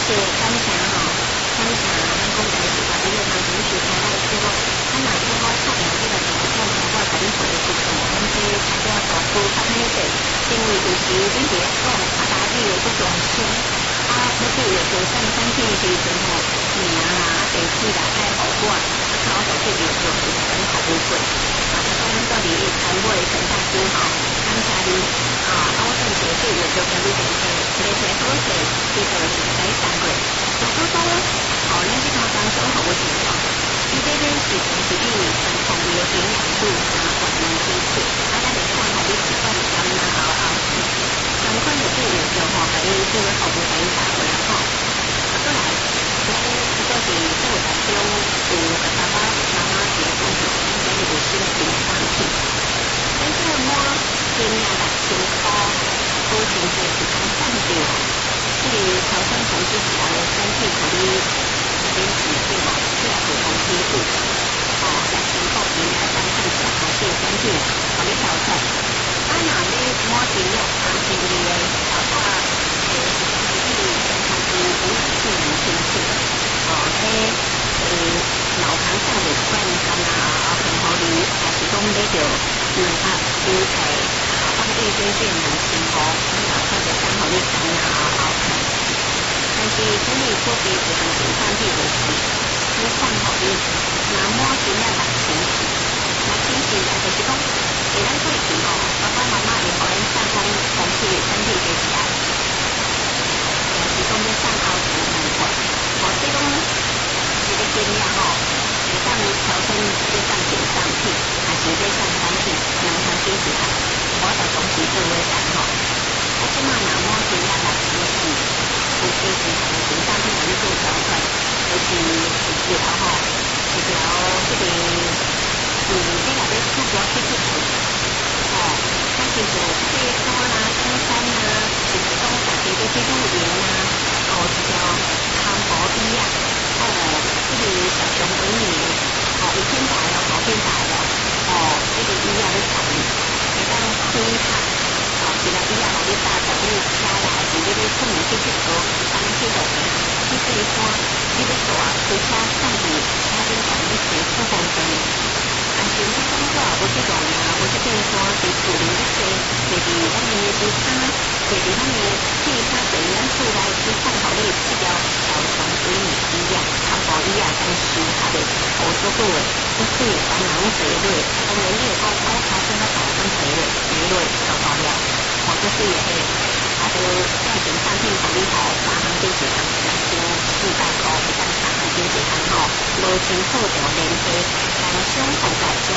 是感谢吼，感谢咱讲家己是把这个当成是开咱的节目，咱若听我插入这个节目，我甲你做的是什么？咱这差不多大夫发生的因为有时你伫咧讲大家以为是重心，要去月球上产品的时阵吼，名啦、地址啦爱互我，靠我去月球是十分服务过，就讲咱到底参会陈大师吼，感谢你我正是去月球交你电车，一个车好势，其实是使上过，如果讲咱这套当中服务情况，伊这边是从是你从伊的营养度3关能基础，咱来看互你习惯点啦，相关的这个就甲你这个服务甲你带回来吼。过来，这个是生活当中有爸爸妈妈伫咧讲着，咱这有新型产品，咱这个满斤啊6000块，好真济是讲送着，这个超商同时一条的产品，互你免钱对无？这也是同批次，6000块以内当送一个好些产品，互你挑选。若你满斤了3000的，包括5次能清楚，老糖上的罐干很合理，还是讲买着蔬菜，放卫生纸能清楚，老菜就刚好你干但是整理做别的东西产品就是，你看好你，那满斤了6000起，6000起来就是讲，咱过去爸爸妈妈会互咱送讲公司的产品加起来。是讲要送后厨难怪，所以讲一个经验会当调整要送一个商品，还是要送产品，两项选择，我就同时做伙送即马若满斤了6000起，有机是同型商品互你做调整，就是一条一条这个你若要出国去佚佗，咱其实爬山啦、登山啦，就是讲大家要去露营啦，一条汉堡椅啊，这个小熊维尼，5天大了，5天大了，这个椅啊要送你，会当开下，一个椅啊互你搭着你车啦，是你要出门去佚佗，当去路边去爬山，你要带开车送去车顶上你坐出方便。安全去工作，无去路呀，无去爬山，伫厝里咧坐，坐伫咱的车舱，坐伫咱的汽车，坐伫咱厝内去送互你这条小熊维尼椅啊，汉堡椅啊，跟舒适的，好舒服的，足水烦人坐落，当然你会讲我开车较大声坐落就大了，足水的就价钱产品互你3项顶一项，2400块，会当3项顶一项无清楚就联系工商服务这